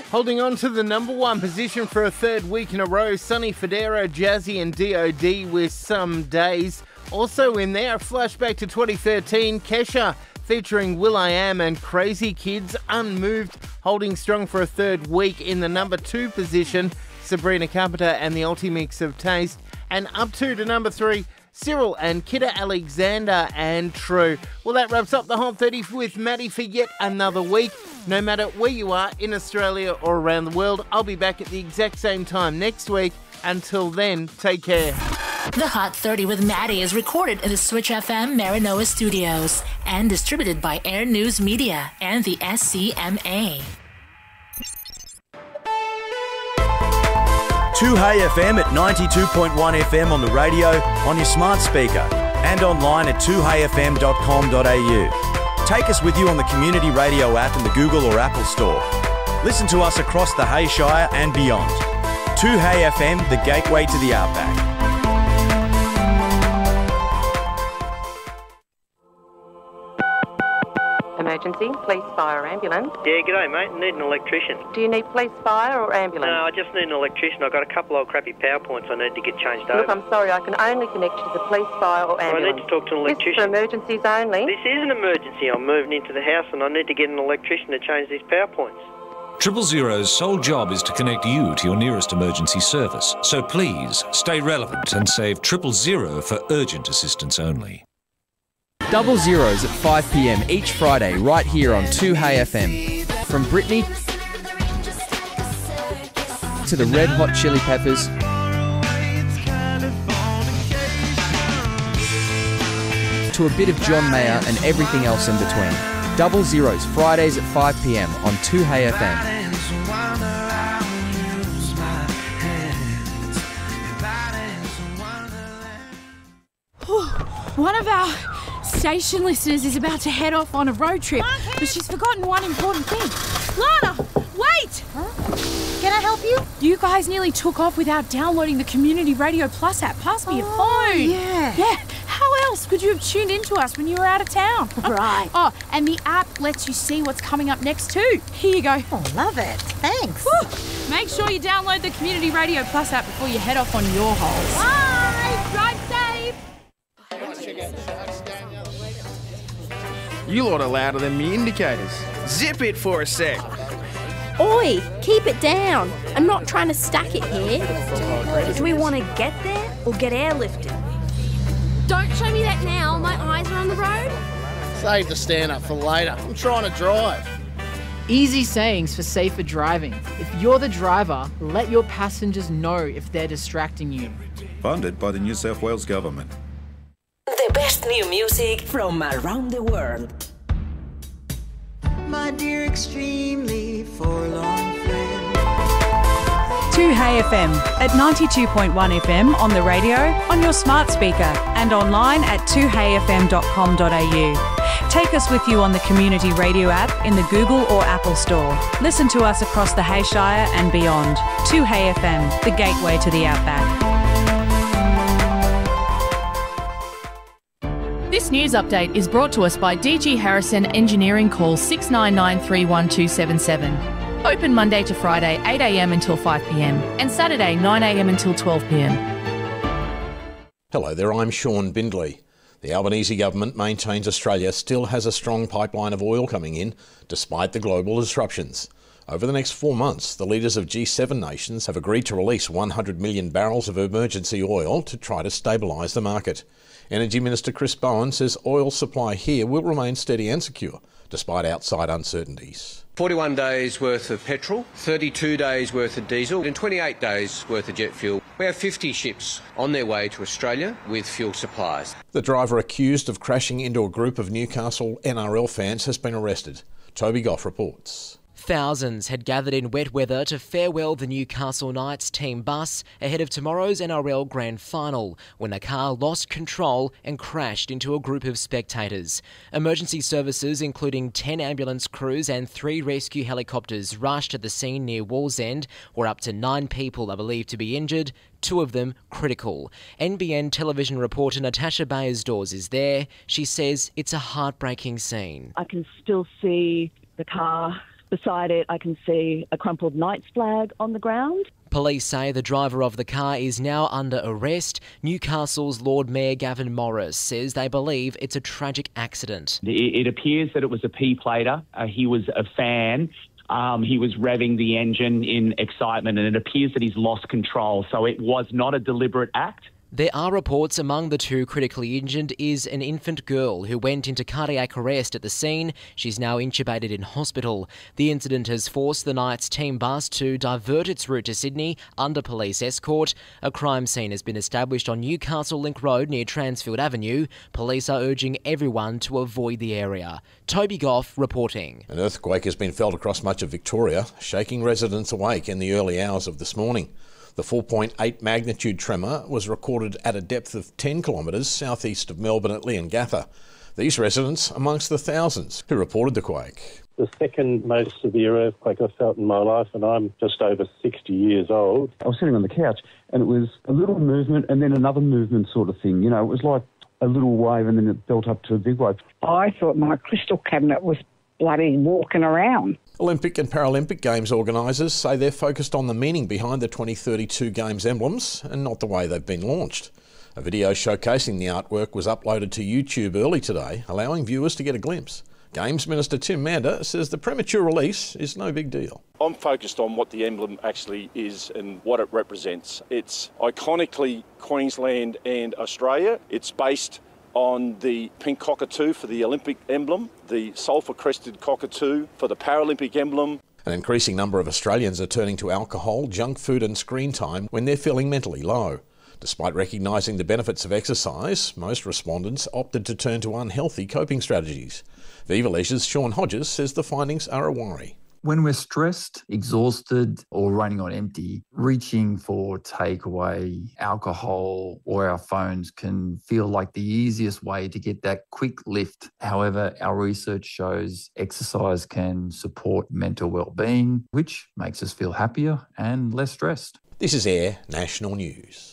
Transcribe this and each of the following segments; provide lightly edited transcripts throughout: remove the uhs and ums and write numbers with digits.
Holding on to the number one position for a third week in a row, Sonny Fodera, Jazzy and D.O.D. with Some Days. Also in there, a flashback to 2013, Kesha featuring will.i.am and Crazy Kids, Unmoved, holding strong for a third week in the number 2 position, Sabrina Carpenter and the Ultimix of Taste. And up to number 3, Cyril and Kidda Alexander and True. Well, that wraps up the Hot 30 with Maddie for yet another week. No matter where you are in Australia or around the world, I'll be back at the exact same time next week. Until then, take care. The Hot 30 with Maddie is recorded in the Switch FM Marinoa studios and distributed by Air News Media and the SCMA. 2Hey FM at 92.1 FM on the radio, on your smart speaker, and online at 2heyfm.com.au. Take us with you on the Community Radio app in the Google or Apple Store. Listen to us across the Hay Shire and beyond. 2Hey FM, the gateway to the outback. Emergency, police, fire, ambulance. Yeah, g'day mate, need an electrician. Do you need police, fire or ambulance? No, I just need an electrician. I've got a couple of crappy power points I need to get changed over. Look, I'm sorry, I can only connect you to the police, fire or ambulance. Well, I need to talk to an electrician. This is for emergencies only. This is an emergency. I'm moving into the house and I need to get an electrician to change these power points. 000's sole job is to connect you to your nearest emergency service. So please, stay relevant and save 000 for urgent assistance only. 00s at 5 p.m. each Friday right here on 2Hey FM. From Britney to the Red Hot Chili Peppers to a bit of John Mayer and everything else in between. 00s Fridays at 5 p.m. on 2Hey FM. One of our station listeners is about to head off on a road trip, but she's forgotten one important thing. Lana, wait! Huh? Can I help you? You guys nearly took off without downloading the Community Radio Plus app. Pass me your phone. Yeah. How else could you have tuned into us when you were out of town? Right. Oh, and the app lets you see what's coming up next too. Here you go. Oh, love it. Thanks. Woo. Make sure you download the Community Radio Plus app before you head off on your holes. Bye. Drive safe. You lot are louder than me indicators. Zip it for a sec. Oi, keep it down. I'm not trying to stack it here. Do we want to get there or get airlifted? Don't show me that now. My eyes are on the road. Save the stand-up for later. I'm trying to drive. Easy sayings for safer driving. If you're the driver, let your passengers know if they're distracting you. Funded by the New South Wales Government. The best new music from around the world. My dear extremely forlorn friend. 2Hey FM at 92.1 FM on the radio, on your smart speaker and online at 2heyfm.com.au. Take us with you on the Community Radio app in the Google or Apple Store. Listen to us across the Hay Shire and beyond. 2Hey FM, the gateway to the outback. This news update is brought to us by DG Harrison Engineering. Call 69931277. Open Monday to Friday 8am until 5pm and Saturday 9am until 12pm. Hello there, I'm Sean Bindley. The Albanese government maintains Australia still has a strong pipeline of oil coming in despite the global disruptions. Over the next 4 months, the leaders of G7 nations have agreed to release 100 million barrels of emergency oil to try to stabilise the market. Energy Minister Chris Bowen says oil supply here will remain steady and secure, despite outside uncertainties. 41 days worth of petrol, 32 days worth of diesel and 28 days worth of jet fuel. We have 50 ships on their way to Australia with fuel supplies. The driver accused of crashing into a group of Newcastle NRL fans has been arrested. Toby Goff reports. Thousands had gathered in wet weather to farewell the Newcastle Knights team bus ahead of tomorrow's NRL Grand Final, when a car lost control and crashed into a group of spectators. Emergency services, including 10 ambulance crews and 3 rescue helicopters, rushed to the scene near Wallsend, where up to 9 people are believed to be injured, 2 of them critical. NBN television reporter Natasha Bayersdorf is there. She says it's a heartbreaking scene. I can still see the car Beside it, I can see a crumpled Knights flag on the ground. Police say the driver of the car is now under arrest. Newcastle's Lord Mayor Gavin Morris says they believe it's a tragic accident. It appears that it was a P-plater. He was a fan. He was revving the engine in excitement, and it appears that he's lost control. So it was not a deliberate act. There are reports among the two critically injured is an infant girl who went into cardiac arrest at the scene. She's now intubated in hospital. The incident has forced the Knights team bus to divert its route to Sydney under police escort. A crime scene has been established on Newcastle Link Road near Transfield Avenue. Police are urging everyone to avoid the area. Toby Goff reporting. An earthquake has been felt across much of Victoria, shaking residents awake in the early hours of this morning. The 4.8 magnitude tremor was recorded at a depth of 10 kilometres southeast of Melbourne at Leongatha. These residents amongst the thousands who reported the quake. The second most severe earthquake I've felt in my life, and I'm just over 60 years old. I was sitting on the couch and it was a little movement and then another movement sort of thing. You know, it was like a little wave and then it built up to a big wave. I thought my crystal cabinet was bloody walking around. Olympic and Paralympic Games organisers say they're focused on the meaning behind the 2032 Games emblems and not the way they've been launched. A video showcasing the artwork was uploaded to YouTube early today, allowing viewers to get a glimpse. Games Minister Tim Mander says the premature release is no big deal. I'm focused on what the emblem actually is and what it represents. It's iconically Queensland and Australia. It's based on the pink cockatoo for the Olympic emblem, the sulphur-crested cockatoo for the Paralympic emblem. An increasing number of Australians are turning to alcohol, junk food and screen time when they're feeling mentally low. Despite recognising the benefits of exercise, most respondents opted to turn to unhealthy coping strategies. Viva Leisure's Sean Hodges says the findings are a worry. When we're stressed, exhausted or running on empty, reaching for takeaway, alcohol or our phones can feel like the easiest way to get that quick lift. However, our research shows exercise can support mental well-being, which makes us feel happier and less stressed. This is Air National News.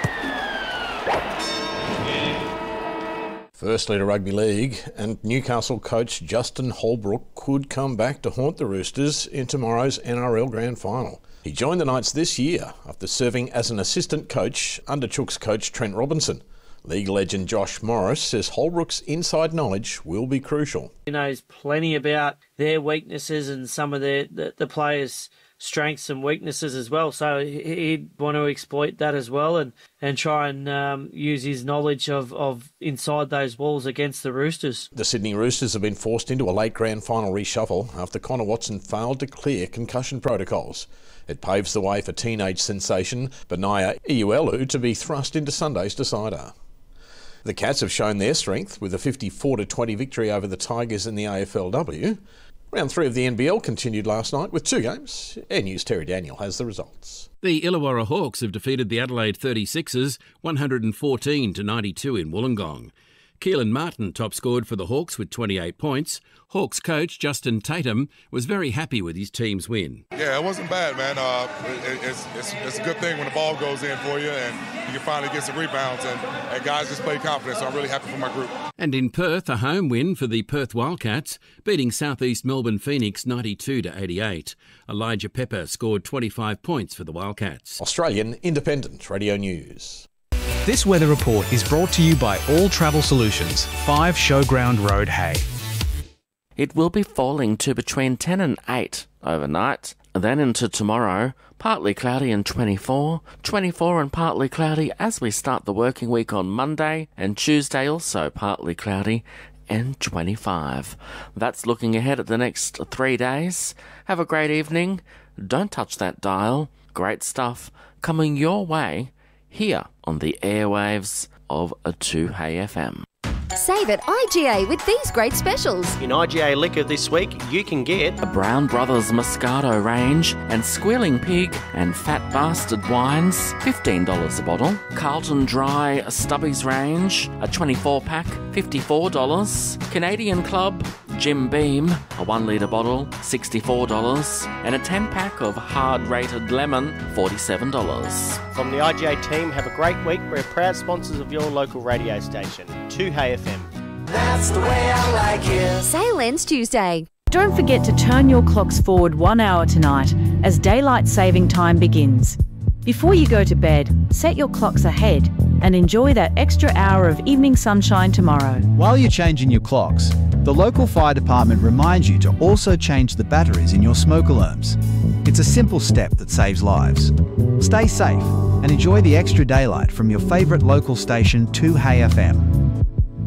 Firstly to Rugby League, and Newcastle coach Justin Holbrook could come back to haunt the Roosters in tomorrow's NRL Grand Final. He joined the Knights this year after serving as an assistant coach under Chooks coach Trent Robinson. League legend Josh Morris says Holbrook's inside knowledge will be crucial. He knows plenty about their weaknesses and some of the players' strengths and weaknesses as well. So he'd want to exploit that as well and try and use his knowledge of inside those walls against the Roosters. The Sydney Roosters have been forced into a late grand final reshuffle after Connor Watson failed to clear concussion protocols. It paves the way for teenage sensation Benaya Iuelu to be thrust into Sunday's decider. The Cats have shown their strength with a 54-20 victory over the Tigers in the AFLW. Round 3 of the NBL continued last night with 2 games. Air News' Terry Daniel has the results. The Illawarra Hawks have defeated the Adelaide 36ers 114-92 in Wollongong. Keelan Martin top scored for the Hawks with 28 points. Hawks coach Justin Tatum was very happy with his team's win. Yeah, it wasn't bad, man. It's a good thing when the ball goes in for you and you can finally get some rebounds and guys just play confidence, so I'm really happy for my group. And in Perth, a home win for the Perth Wildcats, beating Southeast Melbourne Phoenix 92-88. Elijah Pepper scored 25 points for the Wildcats. Australian Independent Radio News. This weather report is brought to you by All Travel Solutions, 5 Showground Road, Hay. It will be falling to between 10 and 8 overnight. Then into tomorrow, partly cloudy and 24 and partly cloudy as we start the working week on Monday, and Tuesday also partly cloudy and 25. That's looking ahead at the next 3 days. Have a great evening. Don't touch that dial. Great stuff coming your way here on the airwaves of a 2Hey FM. Save at IGA with these great specials. In IGA Liquor this week, you can get a Brown Brothers Moscato range and Squealing Pig and Fat Bastard wines, $15 a bottle. Carlton Dry Stubbies range, a 24-pack, $54. Canadian Club Jim Beam, a 1 litre bottle, $64. And a 10-pack of hard-rated lemon, $47. From the IGA team, have a great week. We're proud sponsors of your local radio station, 2Hey FM. That's the way I like it. Sale ends Tuesday. Don't forget to turn your clocks forward 1 hour tonight as daylight saving time begins. Before you go to bed, set your clocks ahead and enjoy that extra hour of evening sunshine tomorrow. While you're changing your clocks, the local fire department reminds you to also change the batteries in your smoke alarms. It's a simple step that saves lives. Stay safe and enjoy the extra daylight from your favourite local station 2Hey FM.